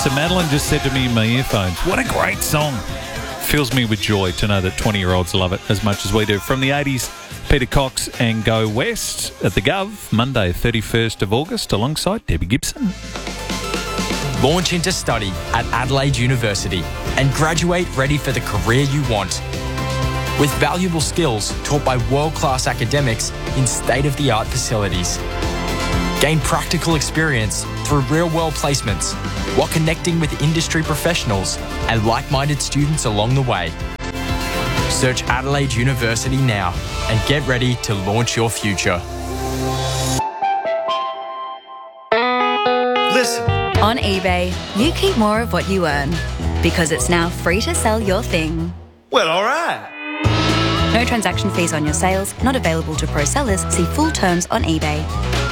So Madeline just said to me in my earphones, what a great song. Fills me with joy to know that 20-year-olds love it as much as we do. From the 80s, Peter Cox and Go West at the Gov, Monday, 31st of August, alongside Debbie Gibson. Launch into study at Adelaide University and graduate ready for the career you want. With valuable skills taught by world-class academics in state-of-the-art facilities. Gain practical experience through real-world placements while connecting with industry professionals and like-minded students along the way. Search Adelaide University now and get ready to launch your future. Listen. On eBay, you keep more of what you earn because it's now free to sell your thing. Well, all right. No transaction fees on your sales, not available to pro sellers. See full terms on eBay.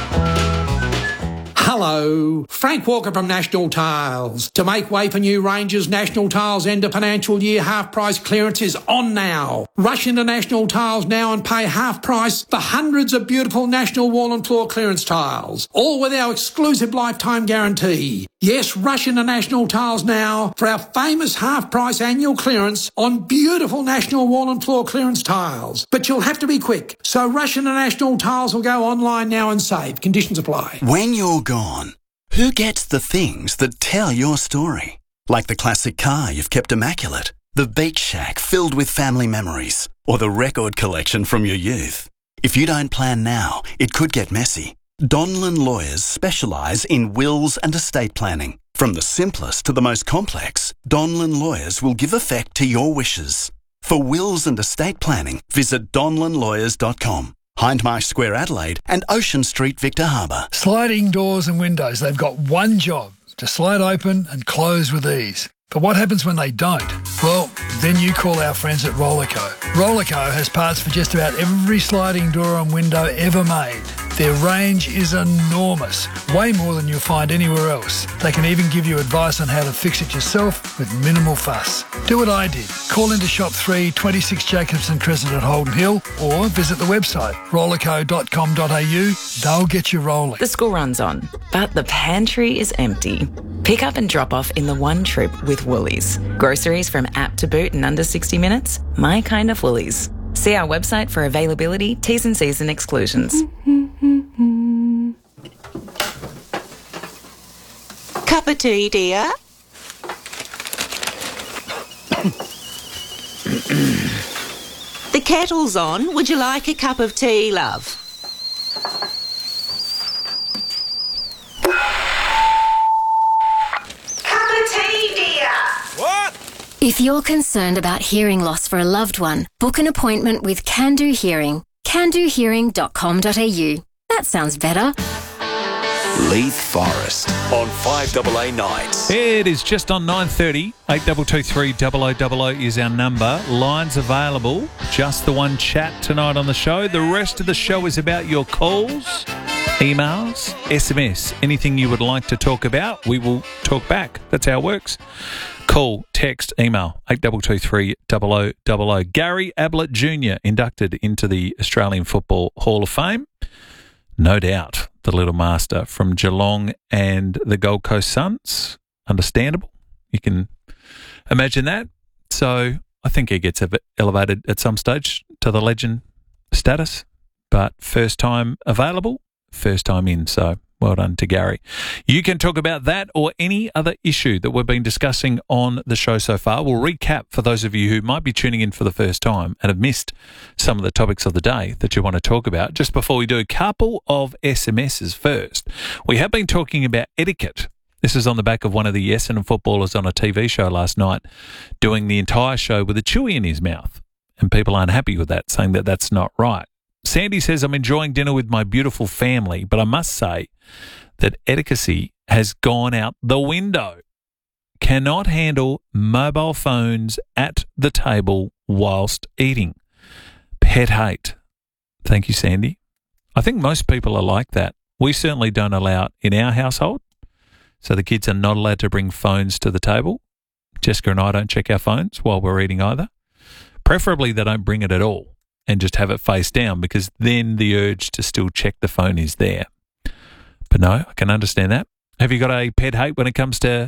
Hello, Frank Walker from National Tiles. To make way for new ranges, National Tiles end of financial year half price clearance is on now. Rush into National Tiles now and pay half price for hundreds of beautiful National wall and floor clearance tiles, all with our exclusive lifetime guarantee. Yes, rush into National Tiles now for our famous half price annual clearance on beautiful National wall and floor clearance tiles. But you'll have to be quick, so rush into National Tiles or go online now and save. Conditions apply. When you're gone, who gets the things that tell your story? Like the classic car you've kept immaculate, the beach shack filled with family memories, or the record collection from your youth. If you don't plan now, it could get messy. Donlan Lawyers specialise in wills and estate planning. From the simplest to the most complex, Donlan Lawyers will give effect to your wishes. For wills and estate planning, visit donlanlawyers.com. Hindmarsh Square, Adelaide, and Ocean Street, Victor Harbour. Sliding doors and windows, they've got one job, to slide open and close with ease. But what happens when they don't? Well, then you call our friends at Rollerco. Rollerco has parts for just about every sliding door and window ever made. Their range is enormous, way more than you'll find anywhere else. They can even give you advice on how to fix it yourself with minimal fuss. Do what I did. Call into Shop 3, 26 Jacobson Crescent at Holden Hill, or visit the website rollerco.com.au. They'll get you rolling. The school runs on, but the pantry is empty. Pick up and drop off in the one trip with Woolies. Groceries from app to boot in under 60 minutes. My kind of Woolies. See our website for availability, T's and C's and exclusions. Cup of tea, dear? The kettle's on. Would you like a cup of tea, love? If you're concerned about hearing loss for a loved one, book an appointment with Can-Do Hearing. candohearing.com.au. That sounds better. Leith Forest on 5AA nights. It is just on 9:30. 8223 0000 is our number. Lines available. Just the one chat tonight on the show. The rest of the show is about your calls, emails, SMS. Anything you would like to talk about, we will talk back. That's how it works. Call, text, email, 8223 0000. Gary Ablett Jr. inducted into the Australian Football Hall of Fame. No doubt, the little master from Geelong and the Gold Coast Suns. Understandable. You can imagine that. So I think he gets elevated at some stage to the legend status. But first time available, first time in. So well done to Gary. You can talk about that or any other issue that we've been discussing on the show so far. We'll recap for those of you who might be tuning in for the first time and have missed some of the topics of the day that you want to talk about. Just before we do, a couple of SMSs first. We have been talking about etiquette. This is on the back of one of the Essendon footballers on a TV show last night doing the entire show with a chewy in his mouth. And people aren't happy with that, saying that that's not right. Sandy says, I'm enjoying dinner with my beautiful family, but I must say that etiquette has gone out the window. Cannot handle mobile phones at the table whilst eating. Pet hate. Thank you, Sandy. I think most people are like that. We certainly don't allow it in our household. So the kids are not allowed to bring phones to the table. Jessica and I don't check our phones while we're eating either. Preferably they don't bring it at all and just have it face down, because then the urge to still check the phone is there. But no, I can understand that. Have you got a pet hate when it comes to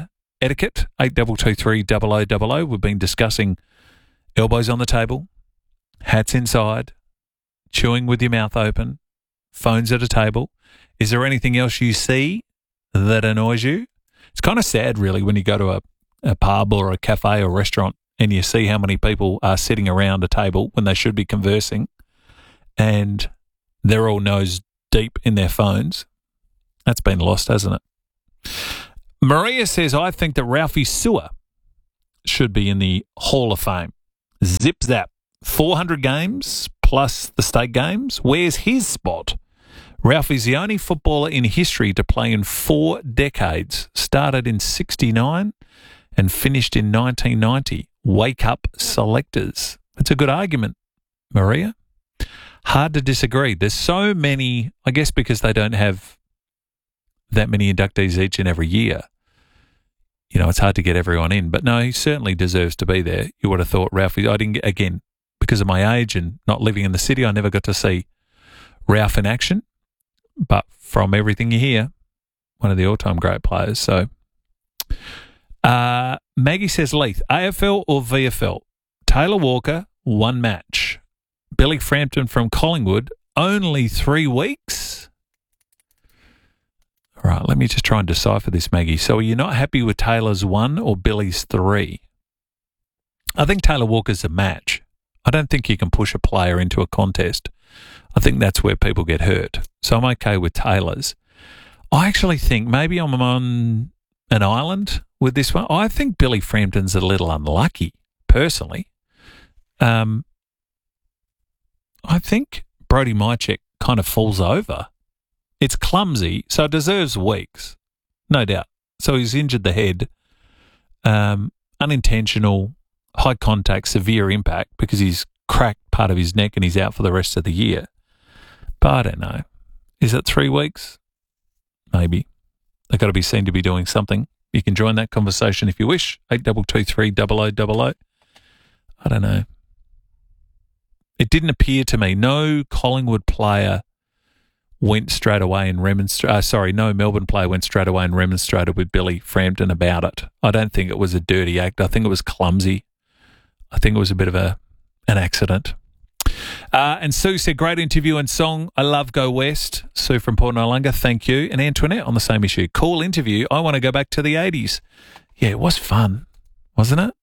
etiquette, 8223 0000. We've been discussing elbows on the table, hats inside, chewing with your mouth open, phones at a table. Is there anything else you see that annoys you? It's kind of sad, really, when you go to a pub or a cafe or restaurant and you see how many people are sitting around a table when they should be conversing and they're all nose deep in their phones. That's been lost, hasn't it? Maria says, I think that Ralphie Sewer should be in the Hall of Fame. Zip zap. 400 games plus the state games. Where's his spot? Ralphie's the only footballer in history to play in 4 decades. Started in 69 and finished in 1990. Wake up, selectors. It's a good argument, Maria. Hard to disagree. There's so many, I guess because they don't have that many inductees each and every year. You know, it's hard to get everyone in. But no, he certainly deserves to be there. You would have thought Ralphie, I didn't get, again, because of my age and not living in the city, I never got to see Ralph in action. But from everything you hear, one of the all-time great players. So, Maggie says, Leith, AFL or VFL? Taylor Walker, 1 match. Billy Frampton from Collingwood, only 3 weeks? All right, let me just try and decipher this, Maggie. So are you not happy with Taylor's 1 or Billy's 3? I think Taylor Walker's a match. I don't think you can push a player into a contest. I think that's where people get hurt. So I'm okay with Taylor's. I actually think maybe I'm on an island with this one. I think Billy Frampton's a little unlucky, personally. I think Brody Mychek kind of falls over. It's clumsy, so it deserves weeks, no doubt. So he's injured the head, unintentional, high contact, severe impact because he's cracked part of his neck and he's out for the rest of the year. But I don't know. Is it 3 weeks? Maybe. They've got to be seen to be doing something. You can join that conversation if you wish. 8223 0000. I don't know. It didn't appear to me. No Collingwood player went straight away and remonstrated. No Melbourne player went straight away and remonstrated with Billy Frampton about it. I don't think it was a dirty act. I think it was clumsy. I think it was a bit of an accident. And Sue said, great interview and song. I love Go West. Sue from Port Noarlunga, thank you. And Antoinette on the same issue. Cool interview. I want to go back to the 80s. Yeah, it was fun, wasn't it?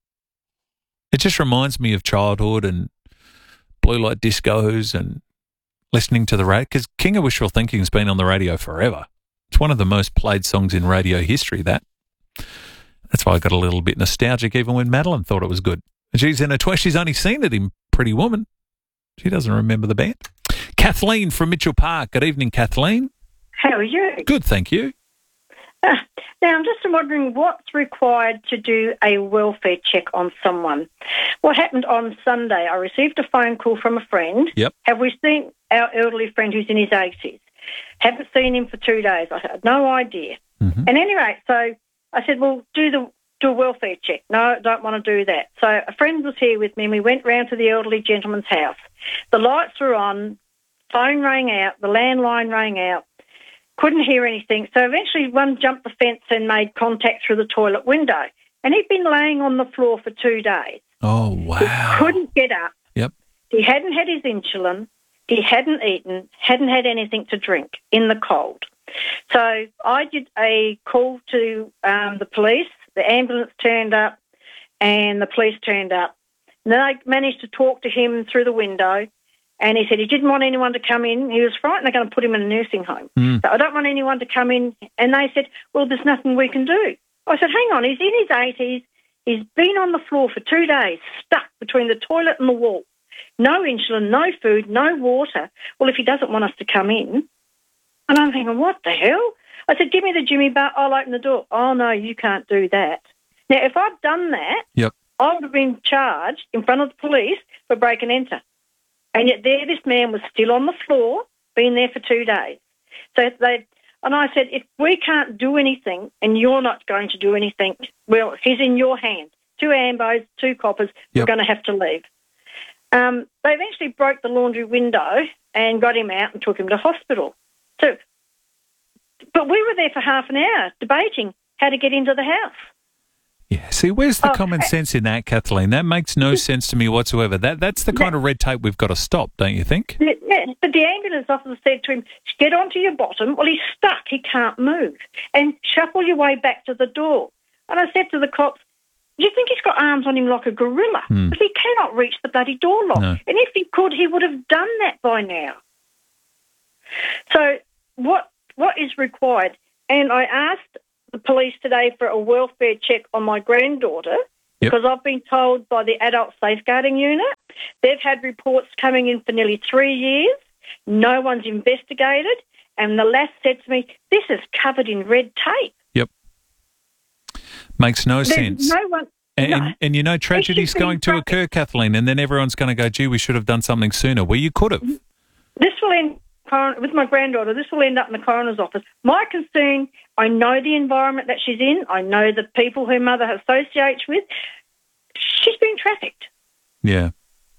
It just reminds me of childhood and blue light discos and listening to the radio. Because King of Wishful Thinking has been on the radio forever. It's one of the most played songs in radio history, that. That's why I got a little bit nostalgic even when Madeline thought it was good. She's in her 20s. She's only seen it in Pretty Woman. She doesn't remember the band. Kathleen from Mitchell Park. Good evening, Kathleen. How are you? Good, thank you. Now, I'm just wondering what's required to do a welfare check on someone. What happened on Sunday, I received a phone call from a friend. Yep. Have we seen our elderly friend who's in his 80s? Haven't seen him for 2 days. I had no idea. Mm-hmm. And anyway, so I said, well, do a welfare check. No, don't want to do that. So a friend was here with me and we went round to the elderly gentleman's house. The lights were on, phone rang out, the landline rang out, couldn't hear anything. So eventually one jumped the fence and made contact through the toilet window. And he'd been laying on the floor for 2 days. Oh, wow. He couldn't get up. Yep. He hadn't had his insulin. He hadn't eaten, hadn't had anything to drink in the cold. So I did a call to the police. The ambulance turned up and the police turned up. And then I managed to talk to him through the window and he said he didn't want anyone to come in. He was frightened they're going to put him in a nursing home. So I don't want anyone to come in. And they said, well, there's nothing we can do. I said, hang on, he's in his 80s. He's been on the floor for 2 days, stuck between the toilet and the wall. No insulin, no food, no water. Well, if he doesn't want us to come in. And I'm thinking, what the hell? I said, give me the Jimmy bar, I'll open the door. Oh, no, you can't do that. Now, if I'd done that, yep, I would have been charged in front of the police for break and enter. And yet there this man was still on the floor, been there for 2 days. And I said, if we can't do anything and you're not going to do anything, well, he's in your hands. 2 ambos, 2 coppers, yep, we're going to have to leave. They eventually broke the laundry window and got him out and took him to hospital. But we were there for half an hour debating how to get into the house. Yeah, see, where's the common sense in that, Kathleen? That makes no sense to me whatsoever. That's the kind of red tape we've got to stop, don't you think? Yeah, but the ambulance officer said to him, get onto your bottom. Well, he's stuck. He can't move. And shuffle your way back to the door. And I said to the cops, do you think he's got arms on him like a gorilla? But he cannot reach the bloody door lock. No. And if he could, he would have done that by now. So what is required? And I asked the police today for a welfare check on my granddaughter because I've been told by the adult safeguarding unit they've had reports coming in for nearly 3 years. No one's investigated. And the lass said to me, this is covered in red tape. Yep. Makes no sense. No one... And you know, tragedy's going to occur, Kathleen, and then everyone's going to go, gee, we should have done something sooner. Well, you could have. This will end, with my granddaughter, this will end up in the coroner's office. My concern, I know the environment that she's in. I know the people her mother associates with. She's been trafficked. Yeah.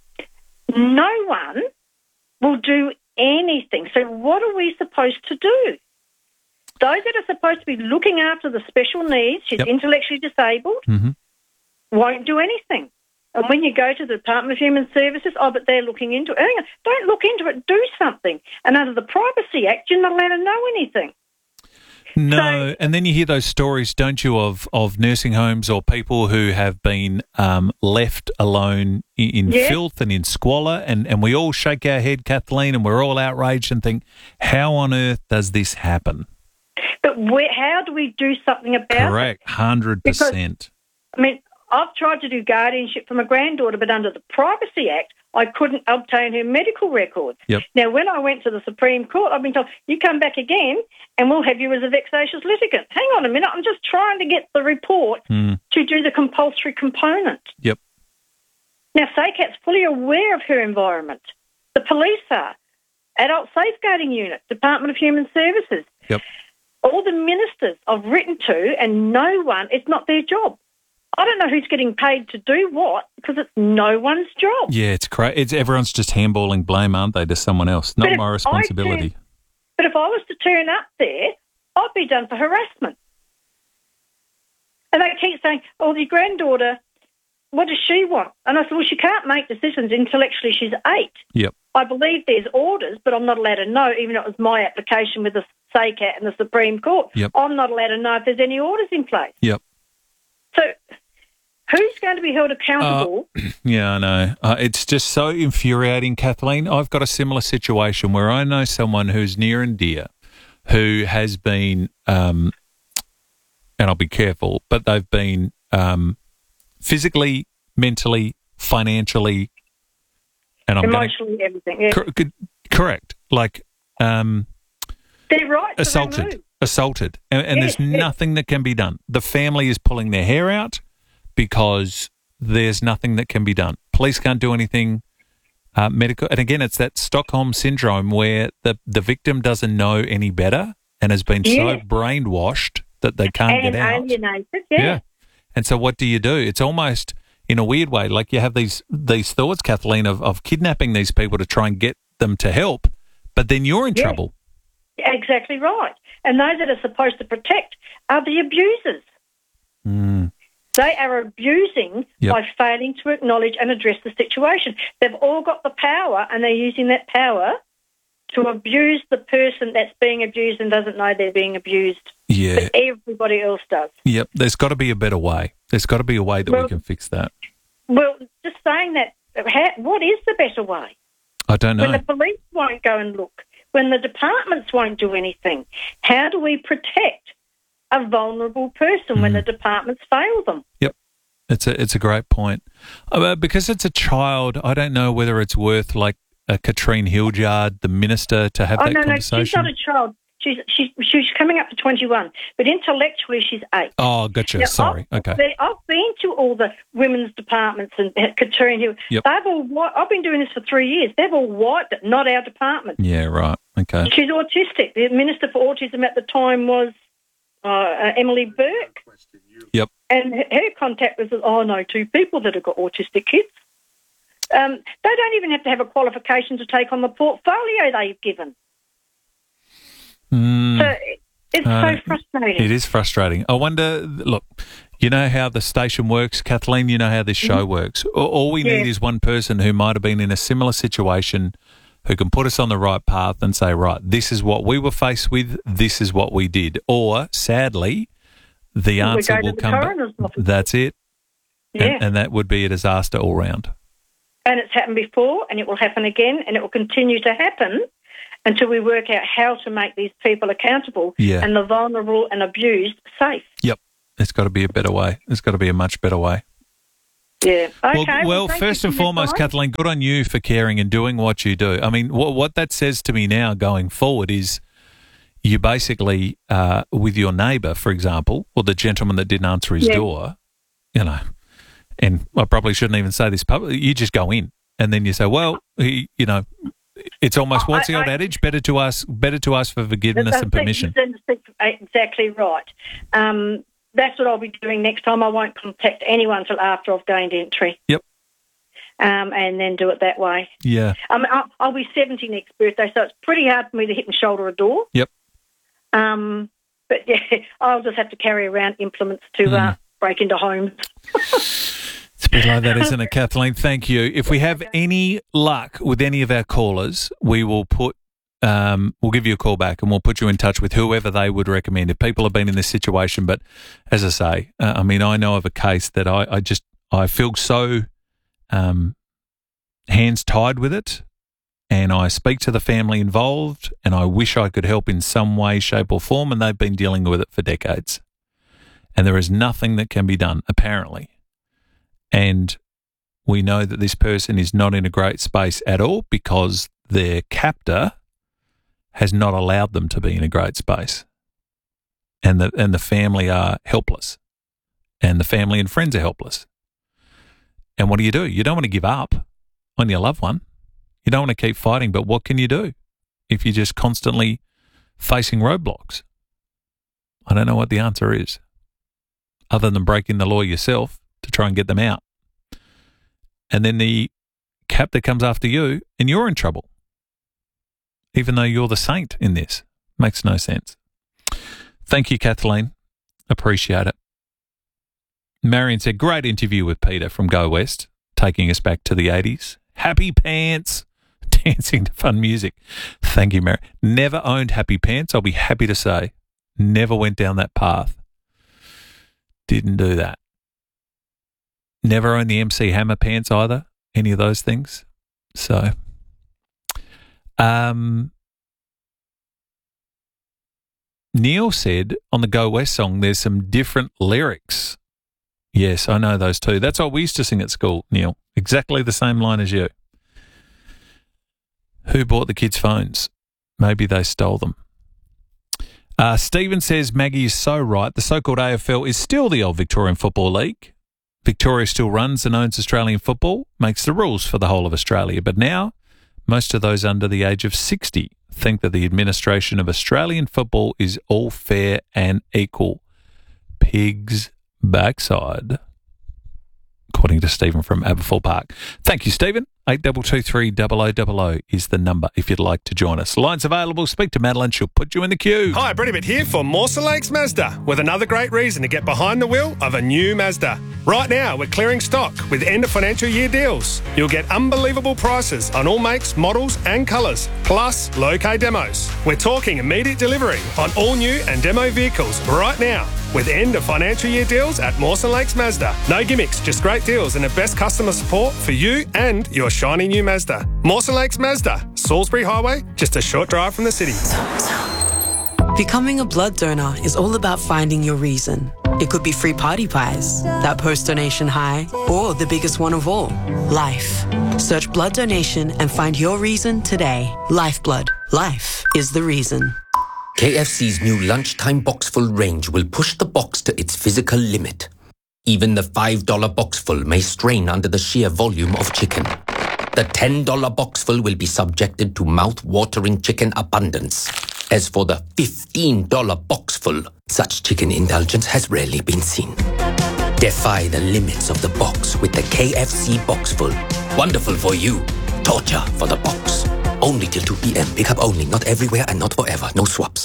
No one will do anything. So what are we supposed to do? Those that are supposed to be looking after the special needs, she's intellectually disabled, won't do anything. And when you go to the Department of Human Services, but they're looking into it. Hang on, don't look into it, do something. And under the Privacy Act, you're not allowed to know anything. No, and then you hear those stories, don't you, of nursing homes or people who have been left alone in filth and in squalor, and we all shake our head, Kathleen, and we're all outraged and think, how on earth does this happen? But how do we do something about it? Correct, 100%. Because, I mean, I've tried to do guardianship for my granddaughter, but under the Privacy Act, I couldn't obtain her medical records. Yep. Now, when I went to the Supreme Court, I've been told, you come back again and we'll have you as a vexatious litigant. Hang on a minute, I'm just trying to get the report to do the compulsory component. Yep. Now, SACAT's fully aware of her environment. The police are. Adult Safeguarding Unit, Department of Human Services. Yep. All the ministers I've written to, and no one, it's not their job. I don't know who's getting paid to do what because it's no one's job. Yeah, it's crazy. Everyone's just handballing blame, aren't they, to someone else? Not my responsibility. But if I was to turn up there, I'd be done for harassment. And they keep saying, oh, your granddaughter, what does she want? And I said, well, she can't make decisions intellectually. She's 8. Yep. I believe there's orders, but I'm not allowed to know, even though it was my application with the SACAT and the Supreme Court. Yep. I'm not allowed to know if there's any orders in place. Yep. So who's going to be held accountable? Yeah, I know. It's just so infuriating, Kathleen. I've got a similar situation where I know someone who's near and dear who has been, and I'll be careful, but they've been physically, mentally, financially, and emotionally, everything. Yeah. Correct. Like they're right. Assaulted, and there's nothing that can be done. The family is pulling their hair out because there's nothing that can be done. Police can't do anything. Medical, and again, it's that Stockholm syndrome where the victim doesn't know any better and has been so brainwashed that they can't get out. And alienated, yeah. And so what do? It's almost in a weird way, like you have these thoughts, Kathleen, of kidnapping these people to try and get them to help, but then you're in trouble. Exactly right. And those that are supposed to protect are the abusers. They are abusing by failing to acknowledge and address the situation. They've all got the power, and they're using that power to abuse the person that's being abused and doesn't know they're being abused. Yeah. But everybody else does. Yep. There's got to be a better way. There's got to be a way that we can fix that. Well, just saying that, what is the better way? I don't know. When the police won't go and look, when the departments won't do anything, how do we protect a vulnerable person when the departments fail them? Yep. It's a great point. Because it's a child, I don't know whether it's worth like Katrine Hildyard, the minister, to have that conversation. No, she's not a child. She's coming up to 21, but intellectually she's 8. Oh, gotcha. Now, Sorry. Okay. I've been to all the women's departments and Katrine Hill. Yep. I've been doing this for 3 years. They've all wiped it, not our department. Yeah, right. Okay. She's autistic. The Minister for Autism at the time was Emily Burke. Yep. And her contact was, 2 people that have got autistic kids. They don't even have to have a qualification to take on the portfolio they've given. So it's so frustrating. It is frustrating. I wonder, look, You know how the station works, Kathleen? You know how this show works. All we need is one person who might have been in a similar situation who can put us on the right path and say, right, this is what we were faced with, this is what we did. Or, sadly, the answer will come back. That's it. Yeah. And that would be a disaster all round. And it's happened before, and it will happen again, and it will continue to happen until we work out how to make these people accountable and the vulnerable and abused safe. Yep. There's got to be a better way. There's got to be a much better way. Yeah. Okay. Well, first and foremost, Kathleen, good on you for caring and doing what you do. I mean, what that says to me now going forward is you basically, with your neighbour, for example, or the gentleman that didn't answer his door, you know, and I probably shouldn't even say this publicly, you just go in and then you say, well, you know, it's almost, what's the old adage? Better to ask for forgiveness and permission. Exactly right. That's what I'll be doing next time. I won't contact anyone until after I've gained entry. Yep. And then do it that way. Yeah. I'll be 70 next birthday, so it's pretty hard for me to hit and shoulder a door. Yep. But yeah, I'll just have to carry around implements to break into homes. It's a bit like that, isn't it, Kathleen? Thank you. If we have any luck with any of our callers, we will we'll give you a call back and we'll put you in touch with whoever they would recommend. If people have been in this situation, but as I say, I mean, I know of a case that I feel so hands tied with it, and I speak to the family involved, and I wish I could help in some way, shape or form, and they've been dealing with it for decades. And there is nothing that can be done, apparently. And we know that this person is not in a great space at all because their captor has not allowed them to be in a great space. And the family are helpless. And the family and friends are helpless. And what do? You don't want to give up on your loved one. You don't want to keep fighting, but what can you do if you're just constantly facing roadblocks? I don't know what the answer is, other than breaking the law yourself to try and get them out. And then the captor comes after you and you're in trouble, even though you're the saint in this. Makes no sense. Thank you, Kathleen. Appreciate it. Marion said, great interview with Peter from Go West, taking us back to the 80s. Happy Pants, dancing to fun music. Thank you, Marion. Never owned Happy Pants, I'll be happy to say. Never went down that path. Didn't do that. Never owned the MC Hammer pants either, any of those things. So, Neil said on the Go West song, there's some different lyrics. Yes, I know those too. That's what we used to sing at school, Neil. Exactly the same line as you. Who bought the kids' phones? Maybe they stole them. Stephen says, Maggie is so right. The so-called AFL is still the old Victorian Football League. Victoria still runs and owns Australian football, makes the rules for the whole of Australia. But now, most of those under the age of 60 think that the administration of Australian football is all fair and equal. Pig's backside, according to Stephen from Aberfoyle Park. Thank you, Stephen. 8223 0000 is the number if you'd like to join us. Lines available. Speak to Madeline. She'll put you in the queue. Hi, Bredibit here for Mawson Lakes Mazda with another great reason to get behind the wheel of a new Mazda. Right now, we're clearing stock with end of financial year deals. You'll get unbelievable prices on all makes, models and colours, plus low K demos. We're talking immediate delivery on all new and demo vehicles right now with end of financial year deals at Mawson Lakes Mazda. No gimmicks, just great deals and the best customer support for you and your shiny new Mazda. Mawson Lakes Mazda, Salisbury Highway, just a short drive from the city. Becoming a blood donor is all about finding your reason. It could be free party pies, that post-donation high, or the biggest one of all, life. Search blood donation and find your reason today. Lifeblood. Life is the reason. KFC's new lunchtime boxful range will push the box to its physical limit. Even the $5 boxful may strain under the sheer volume of chicken. The $10 boxful will be subjected to mouth-watering chicken abundance. As for the $15 boxful, such chicken indulgence has rarely been seen. Defy the limits of the box with the KFC boxful. Wonderful for you. Torture for the box. Only till 2 p.m. Pick up only. Not everywhere and not forever. No swaps.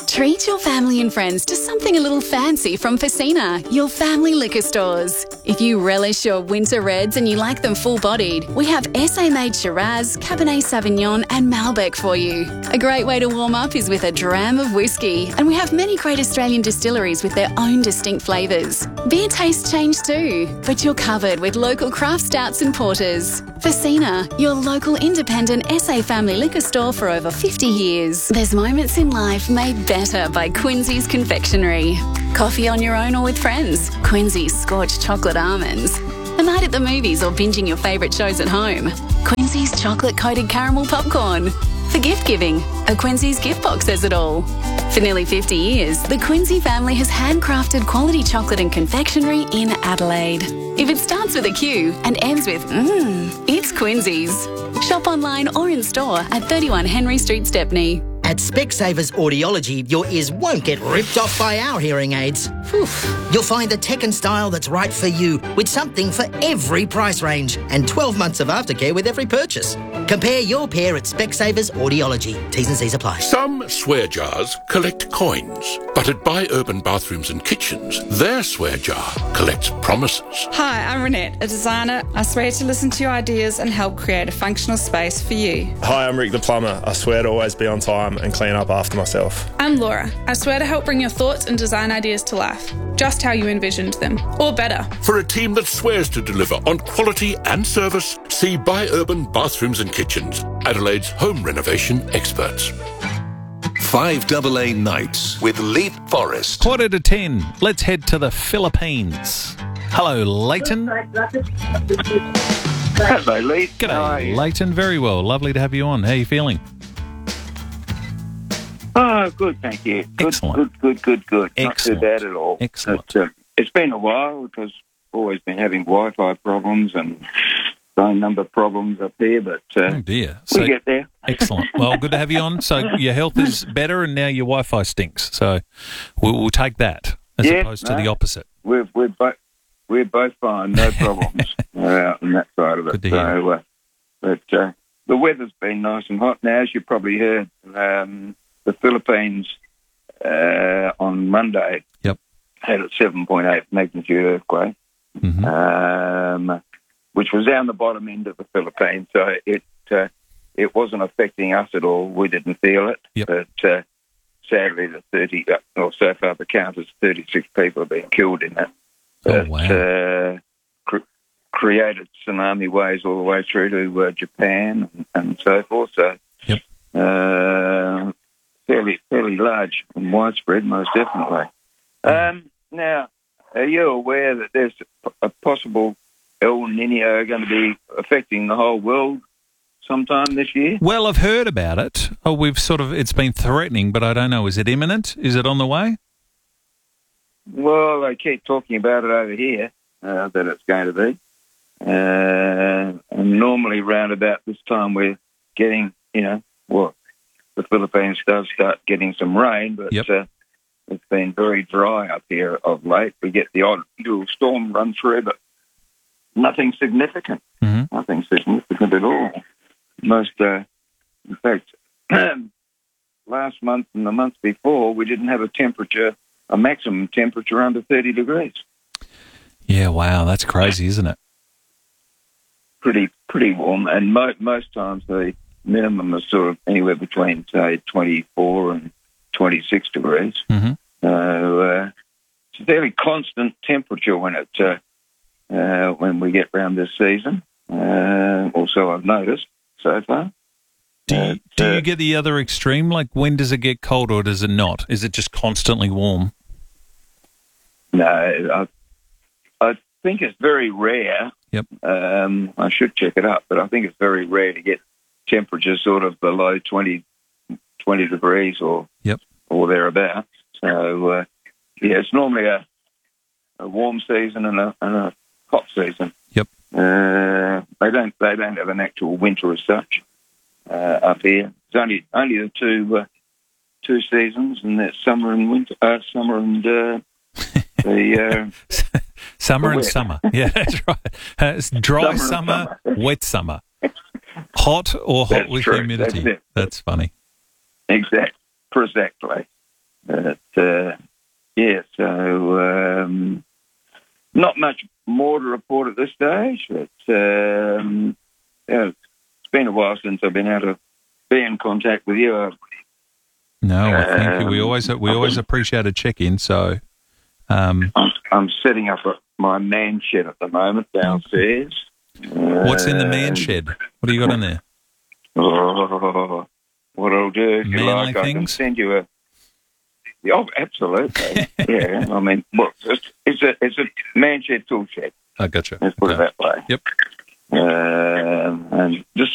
Treat your family and friends to something a little fancy from Facina, your family liquor stores. If you relish your winter reds and you like them full-bodied, we have SA-made Shiraz, Cabernet Sauvignon and Malbec for you. A great way to warm up is with a dram of whiskey, and we have many great Australian distilleries with their own distinct flavours. Beer tastes change too, but you're covered with local craft stouts and porters. Facina, your local independent SA family liquor store for over 50 years. There's moments in life made better by Quincy's Confectionery. Coffee on your own or with friends. Quincy's Scorched Chocolate Almonds. A night at the movies or binging your favourite shows at home. Quincy's Chocolate-Coated Caramel Popcorn. For gift giving, a Quincy's gift box says it all. For nearly 50 years, the Quincy family has handcrafted quality chocolate and confectionery in Adelaide. If it starts with a Q and ends with it's Quincy's. Shop online or in store at 31 Henry Street, Stepney. At Specsavers Audiology, your ears won't get ripped off by our hearing aids. Whew. You'll find the tech and style that's right for you, with something for every price range, and 12 months of aftercare with every purchase. Compare your pair at Specsavers Audiology. T's and C's apply. Some swear jars collect coins, but at Buy Urban Bathrooms and Kitchens, their swear jar collects promises. Hi, I'm Renette, a designer. I swear to listen to your ideas and help create a functional space for you. Hi, I'm Rick the plumber. I swear to always be on time and clean up after myself. I'm Laura. I swear to help bring your thoughts and design ideas to life, just how you envisioned them, or better. For a team that swears to deliver on quality and service, see Buy Urban Bathrooms and Kitchens, Adelaide's home renovation experts. 5AA Nights with Leith Forrest. 9:45. Let's head to the Philippines. Hello, Leighton. Hello, Leith. G'day, Leighton. Very well. Lovely to have you on. How are you feeling? Oh, good, thank you. Good, Excellent. Good. Excellent. Not too bad at all. Excellent. It's been a while because I've always been having Wi-Fi problems and phone number problems up here, but oh dear. So, we get there. Excellent. Well, good to have you on. So your health is better and now your Wi-Fi stinks. So we'll take that as opposed to the opposite. We're both fine, no problems on that side of it. Good to hear. But the weather's been nice and hot now, as you probably heard. The Philippines on Monday had a 7.8 magnitude earthquake, which was down the bottom end of the Philippines. So it wasn't affecting us at all. We didn't feel it. But sadly, so far the count is 36 people have been killed in that. Created tsunami waves all the way through to Japan and so forth. So fairly large and widespread, most definitely. Now, are you aware that there's a possible El Nino going to be affecting the whole world sometime this year? Well, I've heard about it. It's been threatening, but I don't know. Is it imminent? Is it on the way? Well, they keep talking about it over here, that it's going to be. And normally around about this time we're getting, the Philippines does start getting some rain, but it's been very dry up here of late. We get the odd little storm run through, but nothing significant. Nothing significant at all. In fact, last month and the month before, we didn't have a maximum temperature under 30 degrees. Yeah, wow, that's crazy, isn't it? Pretty warm, and most times the minimum is sort of anywhere between, say, 24 and 26 degrees. So it's a fairly constant temperature when we get round this season. Also, I've noticed so far. Do you get the other extreme? Like, when does it get cold or does it not? Is it just constantly warm? No, I think it's very rare. I should check it up, but I think it's very rare to get temperatures sort of below 20 degrees or thereabouts. So, it's normally a warm season and a hot season. They don't have an actual winter as such up here. It's only the two seasons, and that's summer and winter. Summer and the summer and summer. Yeah, that's right. It's dry summer, wet summer. Hot or hot with humidity. That's funny. Precisely. So not much more to report at this stage, but it's been a while since I've been able to be in contact with you. No, well, thank you. We always appreciate a check-in. So, I'm setting up my man shed at the moment downstairs. What's in the man shed? What do you got in there? Oh, what I'll do if you like, I can send you a. Oh, absolutely. Yeah, I mean, well, it's a man shed, tool shed. I gotcha. Let's put it that way. Yep. And just